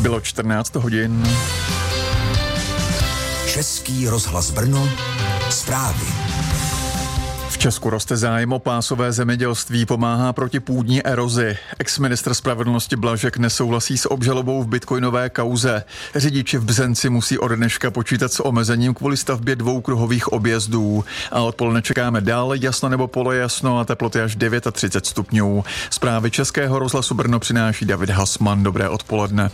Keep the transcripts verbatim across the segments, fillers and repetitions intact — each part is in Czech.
Bylo čtrnáct hodin. Český rozhlas Brno, zprávy. V Česku roste zájem o pásové zemědělství, pomáhá proti půdní erozi. Ex-ministr spravedlnosti Blažek nesouhlasí s obžalobou v bitcoinové kauze. Řidiči v Bzenci musí od dneška počítat s omezením kvůli stavbě dvou kruhových objezdů. A odpoledne čekáme dále jasno nebo polojasno a teploty až třicet devět stupňů. Zprávy Českého rozhlasu Brno přináší David Hasman. Dobré odpoledne.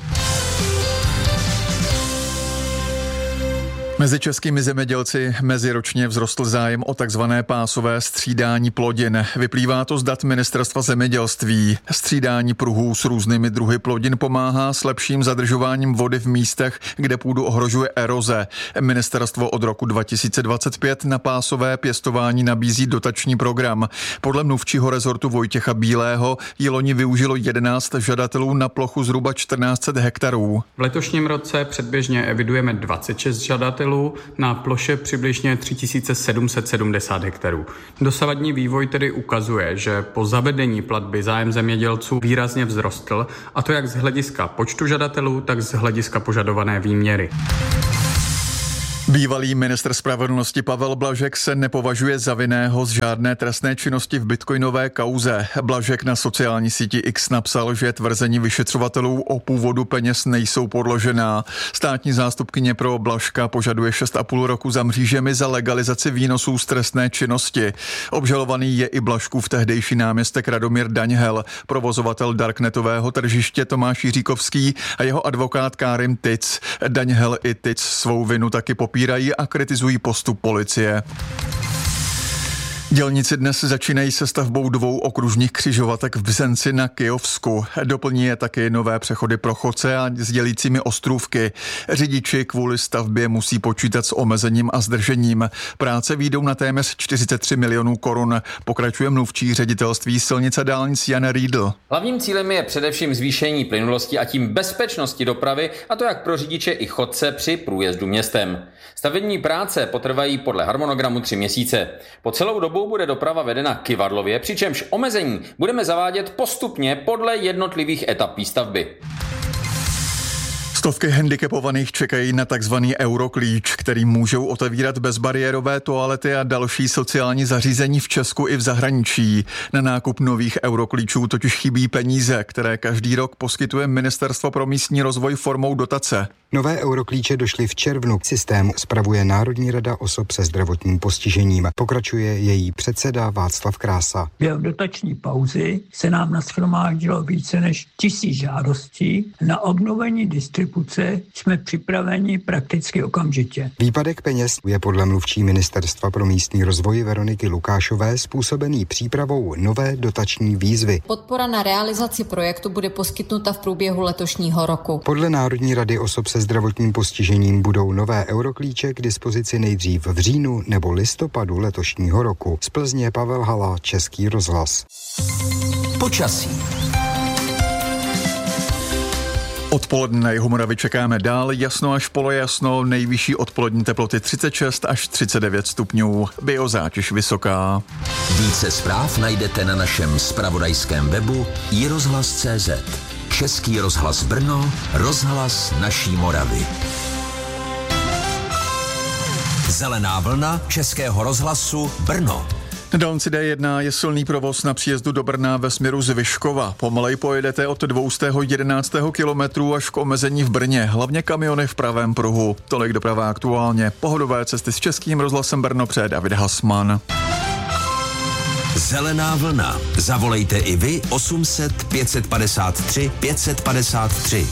Mezi českými zemědělci meziročně vzrostl zájem o takzvané pásové střídání plodin. Vyplývá to z dat Ministerstva zemědělství. Střídání pruhů s různými druhy plodin pomáhá s lepším zadržováním vody v místech, kde půdu ohrožuje eroze. Ministerstvo od roku dva tisíce dvacet pět na pásové pěstování nabízí dotační program. Podle mluvčího rezortu Vojtěcha Bílého ji loni využilo jedenáct žadatelů na plochu zhruba čtrnáct set hektarů. V letošním roce předběžně evidujeme dvacet šest žadatelů na ploše přibližně tři tisíce sedm set sedmdesát hektarů. Dosavadní vývoj tedy ukazuje, že po zavedení platby zájem zemědělců výrazně vzrostl, a to jak z hlediska počtu žadatelů, tak z hlediska požadované výměry. Bývalý ministr spravedlnosti Pavel Blažek se nepovažuje za vinného z žádné trestné činnosti v bitcoinové kauze. Blažek na sociální síti X napsal, že tvrzení vyšetřovatelů o původu peněz nejsou podložená. Státní zástupkyně pro Blažka požaduje šest a půl roku za mřížemi za legalizaci výnosů z trestné činnosti. Obžalovaný je i Blažkův tehdejší náměstek Radomír Daňhel, provozovatel darknetového tržiště Tomáš Jiříkovský a jeho advokát Kárim Tic. Daňhel i Tic svou vinu taky popírají a kritizují postup policie. Dělníci dnes začínají se stavbou dvou okružních křižovatek v Bzenci na Kyjovsku. Doplní je taky nové přechody pro chodce a s dělícími ostrůvky. Řidiči kvůli stavbě musí počítat s omezením a zdržením. Práce výjdou na téměř čtyřicet tři milionů korun. Pokračuje mluvčí ředitelství silnic a dálnic Jan Riedl. Hlavním cílem je především zvýšení plynulosti a tím bezpečnosti dopravy, a to jak pro řidiče i chodce při průjezdu městem. Stavební práce potrvají podle harmonogramu tři měsíce. Po celou dobu bude doprava vedena kyvadlově, přičemž omezení budeme zavádět postupně podle jednotlivých etap výstavby. Stovky handicapovaných čekají na takzvaný Euroklíč, který můžou otevírat bezbariérové toalety a další sociální zařízení v Česku i v zahraničí. Na nákup nových Euroklíčů totiž chybí peníze, které každý rok poskytuje Ministerstvo pro místní rozvoj formou dotace. Nové Euroklíče došly v červnu. Systém spravuje Národní rada osob se zdravotním postižením. Pokračuje její předseda Václav Krása. Během dotační pauzy se nám nashromáždilo více než tisíc žádostí. Na obnovení distribuce jsme připraveni prakticky okamžitě. Výpadek peněz je podle mluvčí Ministerstva pro místní rozvoj Veroniky Lukášové způsobený přípravou nové dotační výzvy. Podpora na realizaci projektu bude poskytnuta v průběhu letošního roku. Podle Národní rady osob se zdravotním postižením budou nové Euroklíče k dispozici nejdřív v říjnu nebo listopadu letošního roku. Z Plzně Pavel Hala, Český rozhlas. Počasí. Odpoledne na jihu Moravy čekáme dál, jasno až polojasno, nejvyšší odpolední teploty třicet šest až třicet devět stupňů, biozátěž vysoká. Více zpráv najdete na našem zpravodajském webu i rozhlas tečka cé zet. Český rozhlas Brno, rozhlas naší Moravy. Zelená vlna Českého rozhlasu Brno. Na dálnici D jedna je silný provoz na příjezdu do Brna ve směru z Vyškova. Pomalej pojedete od dvě stě jedenáct kilometrů až k omezení v Brně, hlavně kamiony v pravém pruhu. Tolik doprava aktuálně. Pohodové cesty s Českým rozhlasem Brno před David Hasman. Zelená vlna. Zavolejte i vy osm set pět padesát tři pět padesát tři.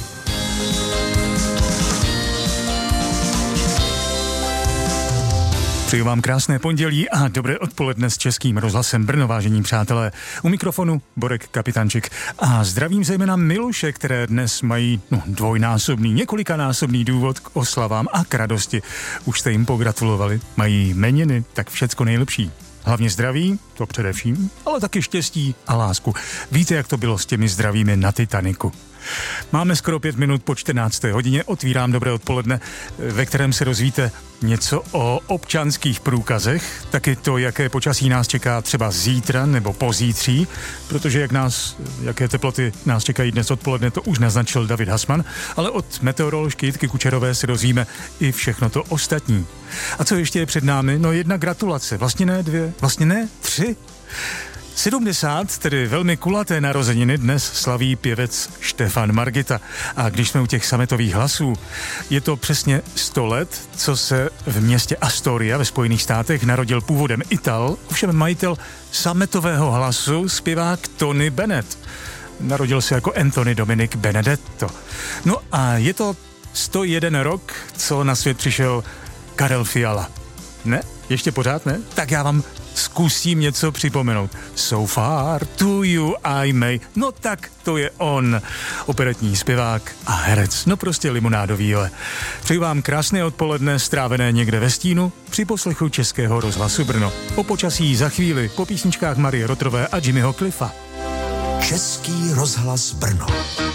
Přeju vám krásné pondělí a dobré odpoledne s Českým rozhlasem Brno, vážení přátelé. U mikrofonu Borek Kapitančik a zdravím zejména Miluše, které dnes mají no, dvojnásobný, několikanásobný důvod k oslavám a k radosti. Už jste jim pogratulovali, mají jmeniny, tak všecko nejlepší. Hlavně zdraví, to především, ale taky štěstí a lásku. Víte, jak to bylo s těmi zdravími na Titaniku. Máme skoro pět minut po čtrnácté hodině, otvírám Dobré odpoledne, ve kterém se dozvíte něco o občanských průkazech, taky to, jaké počasí nás čeká třeba zítra nebo pozítří, protože jak nás, jaké teploty nás čekají dnes odpoledne, to už naznačil David Hasman, ale od meteoroložky Jitky Kučerové se dozvíme i všechno to ostatní. A co ještě je před námi? No jedna gratulace, vlastně ne dvě, vlastně ne tři. sedmdesát, tedy velmi kulaté narozeniny, dnes slaví pěvec Štefan Margita. A když jsme u těch sametových hlasů, je to přesně sto let, co se v městě Astoria ve Spojených státech narodil původem Ital, ovšem majitel sametového hlasu, zpěvák Tony Bennett. Narodil se jako Anthony Dominic Benedetto. No a je to sto jeden rok, co na svět přišel Karel Fiala. Ne? Ještě pořád ne? Tak já vám zkusím něco připomenout. So far to you I may. No tak to je on. Operetní zpěvák a herec. No prostě limonádový, ale. Přeju vám krásné odpoledne, strávené někde ve stínu, při poslechu Českého rozhlasu Brno. O počasí za chvíli, po písničkách Marie Rotrové a Jimmyho Cliffa. Český rozhlas Brno.